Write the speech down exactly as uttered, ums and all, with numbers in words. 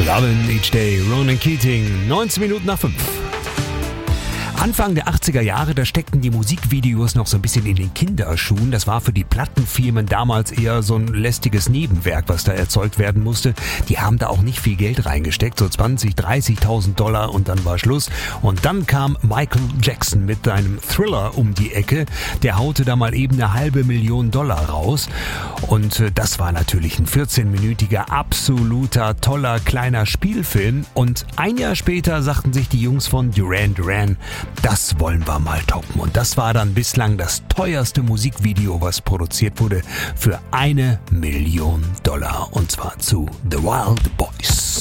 Lovin' Each Day, Ronan Keating, neunzehn Minuten nach fünf. Anfang der achtziger Jahre, da steckten die Musikvideos noch so ein bisschen in den Kinderschuhen. Das war für die Plattenfirmen damals eher so ein lästiges Nebenwerk, was da erzeugt werden musste. Die haben da auch nicht viel Geld reingesteckt, so zwanzig, dreißigtausend Dollar und dann war Schluss. Und dann kam Michael Jackson mit seinem Thriller um die Ecke. Der haute da mal eben eine halbe Million Dollar raus. Und das war natürlich ein vierzehnminütiger, absoluter, toller, kleiner Spielfilm. Und ein Jahr später sagten sich die Jungs von Duran Duran, das wollen wir mal toppen. Und das war dann bislang das teuerste Musikvideo, was produziert wurde, für eine Million Dollar. Und zwar zu The Wild Boys.